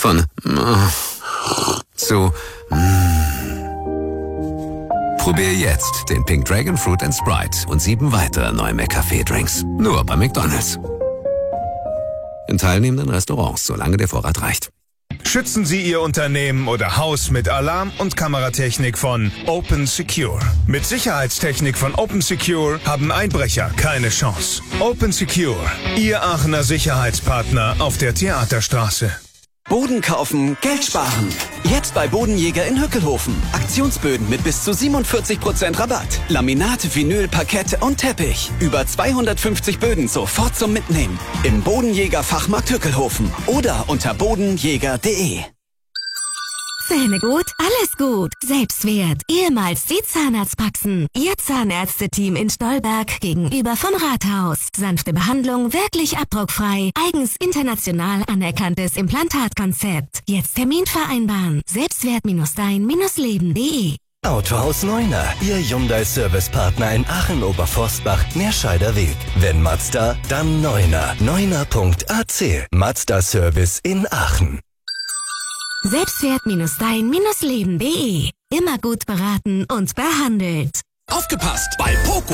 Von zu Probier jetzt den Pink Dragon Fruit & Sprite und 7 weitere neue McCafé-Drinks. Nur bei McDonald's. In teilnehmenden Restaurants, solange der Vorrat reicht. Schützen Sie Ihr Unternehmen oder Haus mit Alarm- und Kameratechnik von Open Secure. Mit Sicherheitstechnik von Open Secure haben Einbrecher keine Chance. Open Secure, Ihr Aachener Sicherheitspartner auf der Theaterstraße. Boden kaufen, Geld sparen. Jetzt bei Bodenjäger in Hückelhofen. Aktionsböden mit bis zu 47% Rabatt. Laminat, Vinyl, Parkett und Teppich. Über 250 Böden sofort zum Mitnehmen. Im Bodenjäger Fachmarkt Hückelhofen oder unter bodenjäger.de. Zähne gut, alles gut. Selbstwert, ehemals die Zahnarztpraxen. Ihr Zahnärzte-Team in Stolberg gegenüber vom Rathaus. Sanfte Behandlung, wirklich abdruckfrei. Eigens international anerkanntes Implantatkonzept. Jetzt Termin vereinbaren. Selbstwert-dein-leben.de. Autohaus Neuner, Ihr Hyundai-Servicepartner in Aachen-Oberforstbach, Meerscheider Weg. Wenn Mazda, dann Neuner. Neuner.ac. Mazda Service in Aachen. Selbstwert-dein-leben.de. Immer gut beraten und behandelt. Aufgepasst! Bei Poco